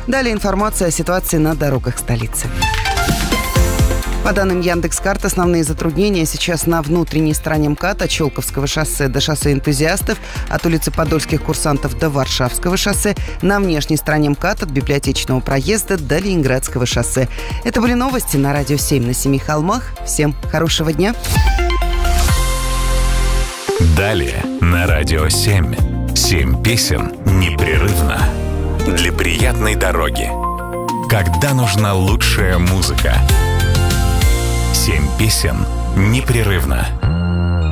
Далее информация о ситуации на дорогах столицы. По данным Яндекс.Карт, основные затруднения сейчас на внутренней стороне МКАД от Щелковского шоссе до шоссе Энтузиастов, от улицы Подольских курсантов до Варшавского шоссе, на внешней стороне МКАД от Библиотечного проезда до Ленинградского шоссе. Это были новости на Радио 7 на Семи холмах. Всем хорошего дня. Далее на Радио 7. 7 песен непрерывно. Для приятной дороги. Когда нужна лучшая музыка. 7 песен непрерывно.